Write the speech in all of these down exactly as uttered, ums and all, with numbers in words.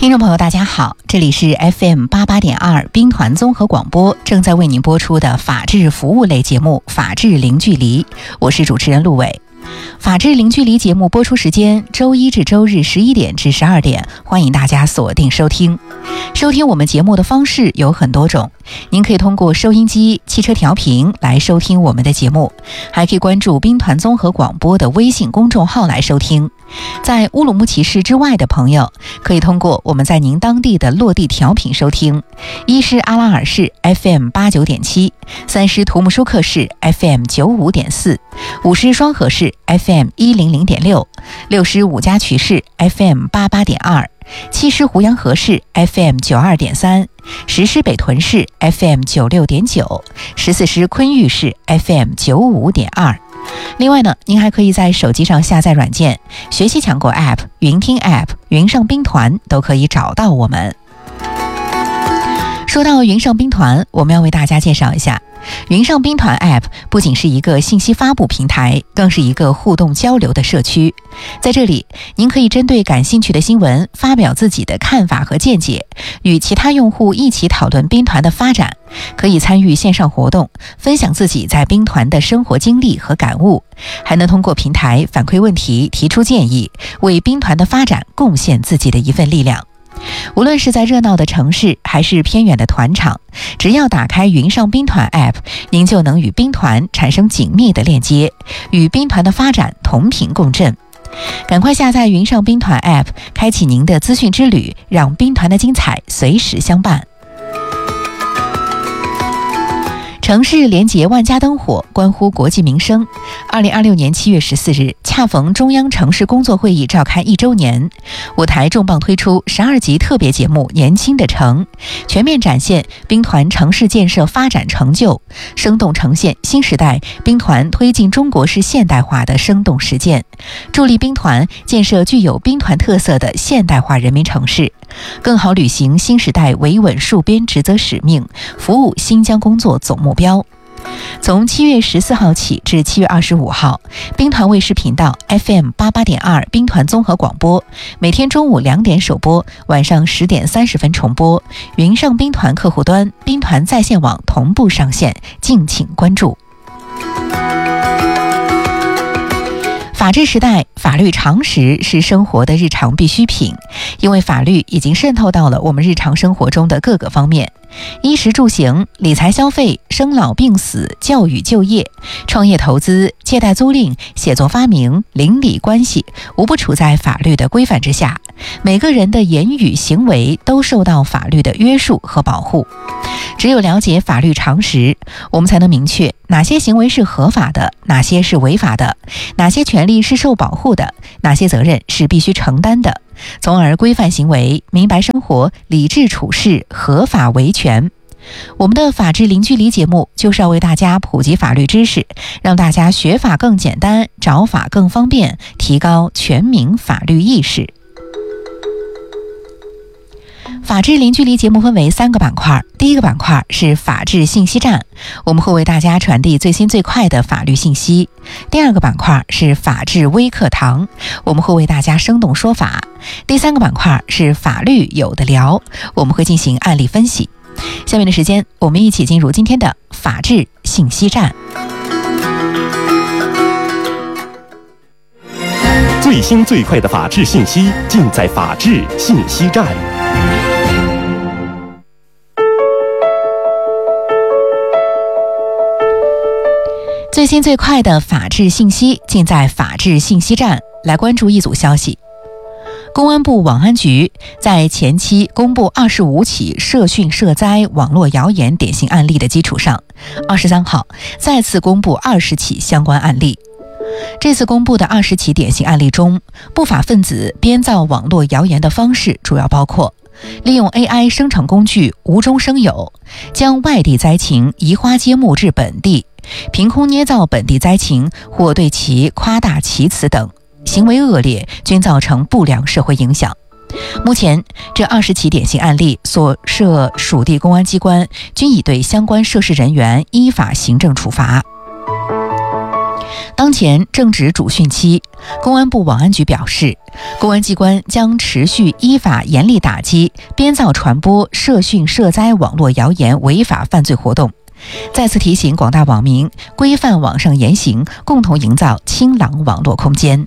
听众朋友大家好，这里是 F M 八八点二兵团综合广播，正在为您播出的法治服务类节目法治零距离，我是主持人陆伟。法治零距离节目播出时间周一至周日十一点至十二点，欢迎大家锁定收听。收听我们节目的方式有很多种，您可以通过收音机、汽车调频来收听我们的节目，还可以关注兵团综合广播的微信公众号来收听。在乌鲁木齐市之外的朋友，可以通过我们在您当地的落地调频收听，一是阿拉尔市 F M 八九点七，三是图姆舒克市 F M 九五点四，五是双河市 F M 一零零点六，六是五家渠市 F M 八八点二，七是胡杨河市 F M 九二点三，十是北屯市 F M 九六点九，十四是昆玉市 F M 九五点二。另外呢，您还可以在手机上下载软件，学习强国 App、云听 App、云上兵团都可以找到我们。说到云上兵团，我们要为大家介绍一下，云上兵团 App 不仅是一个信息发布平台，更是一个互动交流的社区。在这里，您可以针对感兴趣的新闻发表自己的看法和见解，与其他用户一起讨论兵团的发展，可以参与线上活动，分享自己在兵团的生活经历和感悟，还能通过平台反馈问题、提出建议，为兵团的发展贡献自己的一份力量。无论是在热闹的城市还是偏远的团场，只要打开云上兵团 App， 您就能与兵团产生紧密的链接，与兵团的发展同频共振。赶快下载云上兵团 App， 开启您的资讯之旅，让兵团的精彩随时相伴。城市连结万家灯火，关乎国计民生。二零二六年七月十四日，恰逢中央城市工作会议召开一周年，我台重磅推出十二集特别节目《年轻的城》，全面展现兵团城市建设发展成就，生动呈现新时代兵团推进中国式现代化的生动实践，助力兵团建设具有兵团特色的现代化人民城市，更好履行新时代维稳戍边职责使命，服务新疆工作总目标。从七月十四号起至七月二十五号，兵团卫视频道 F M 八八点二兵团综合广播，每天中午两点首播，晚上十点三十分重播。云上兵团客户端、兵团在线网同步上线，敬请关注。法治时代，法律常识是生活的日常必需品，因为法律已经渗透到了我们日常生活中的各个方面。衣食住行、理财消费、生老病死、教育就业、创业投资、借贷租赁、写作发明、邻里关系，无不处在法律的规范之下。每个人的言语行为都受到法律的约束和保护。只有了解法律常识，我们才能明确哪些行为是合法的，哪些是违法的，哪些权利是受保护的，哪些责任是必须承担的，从而规范行为，明白生活，理智处事，合法维权。我们的法治零距离节目就是要为大家普及法律知识，让大家学法更简单，找法更方便，提高全民法律意识。法治零距离节目分为三个板块，第一个板块是法治信息站，我们会为大家传递最新最快的法律信息。第二个板块是法治微课堂，我们会为大家生动说法。第三个板块是法律有的聊，我们会进行案例分析。下面的时间，我们一起进入今天的法治信息站。 最新最快的法治信息尽在法治信息站。 最新最快的法治信息尽在法治信息站，来关注一组消息。公安部网安局在前期公布二十五起涉训涉灾网络谣言典型案例的基础上，二十三号再次公布二十起相关案例。这次公布的二十起典型案例中，不法分子编造网络谣言的方式主要包括利用 A I 生成工具无中生有，将外地灾情移花接木至本地，凭空捏造本地灾情或对其夸大其词等，行为恶劣，均造成不良社会影响。目前，这二十起典型案例所涉属地公安机关均已对相关涉事人员依法行政处罚。 当前正值主训期，公安部网安局表示，公安机关将持续依法严厉打击编造传播涉训涉灾网络谣言违法犯罪活动，再次提醒广大网民规范网上言行，共同营造清朗网络空间。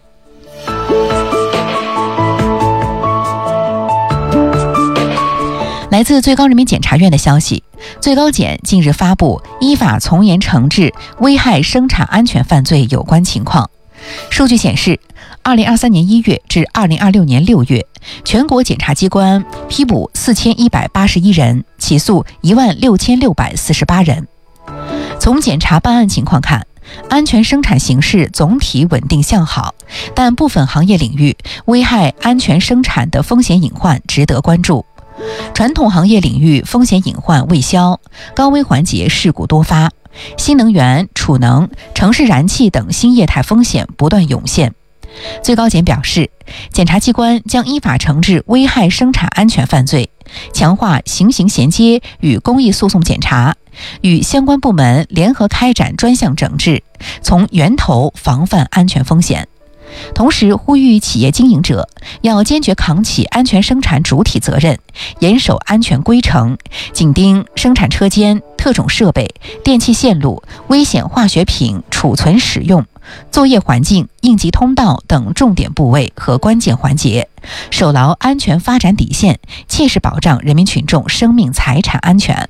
来自最高人民检察院的消息，最高检近日发布依法从严惩治危害生产安全犯罪有关情况。数据显示，二零二三年一月至二零二六年六月，全国检察机关批捕四千一百八十一人，起诉一万六千六百四十八人。从检察办案情况看，安全生产形势总体稳定向好，但部分行业领域危害安全生产的风险隐患值得关注。传统行业领域风险隐患未消，高危环节事故多发，新能源、储能、城市燃气等新业态风险不断涌现。最高检表示，检察机关将依法惩治危害生产安全犯罪，强化刑刑衔接与公益诉讼检查，与相关部门联合开展专项整治，从源头防范安全风险。同时呼吁企业经营者要坚决扛起安全生产主体责任，严守安全规程，紧盯生产车间、特种设备、电气线路、危险化学品储存使用、作业环境、应急通道等重点部位和关键环节，守牢安全发展底线，切实保障人民群众生命财产安全。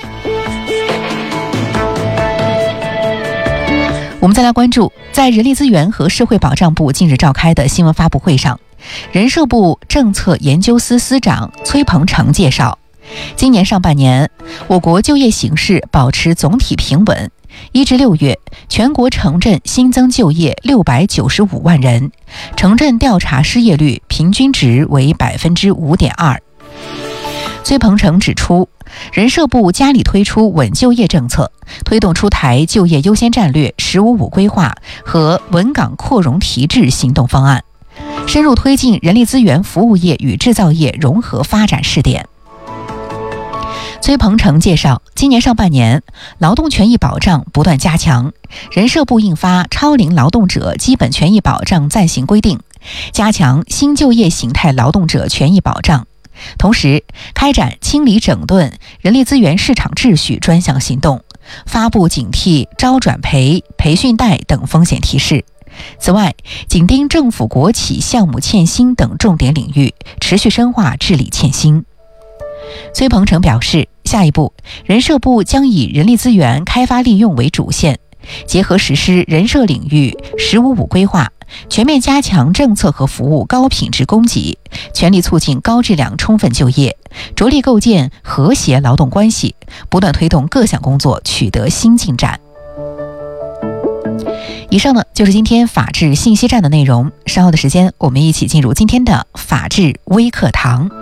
我们再来关注，在人力资源和社会保障部近日召开的新闻发布会上，人社部政策研究司司长崔鹏程介绍，今年上半年，我国就业形势保持总体平稳。一至六月，全国城镇新增就业六百九十五万人，城镇调查失业率平均值为百分之五点二。崔鹏程指出，人社部加力推出稳就业政策，推动出台就业优先战略“十五五”规划和稳岗扩容提质行动方案，深入推进人力资源服务业与制造业融合发展试点。崔鹏程介绍，今年上半年，劳动权益保障不断加强，人社部印发《超龄劳动者基本权益保障暂行规定》，加强新就业形态劳动者权益保障。同时，开展清理整顿人力资源市场秩序专项行动，发布警惕招转培、培训贷等风险提示。此外，紧盯政府国企项目欠薪等重点领域，持续深化治理欠薪。崔鹏程表示，下一步，人社部将以人力资源开发利用为主线，结合实施人社领域“十五五”规划，全面加强政策和服务高品质供给，全力促进高质量充分就业，着力构建和谐劳动关系，不断推动各项工作取得新进展。以上呢，就是今天法治信息站的内容。稍后的时间，我们一起进入今天的法治微课堂。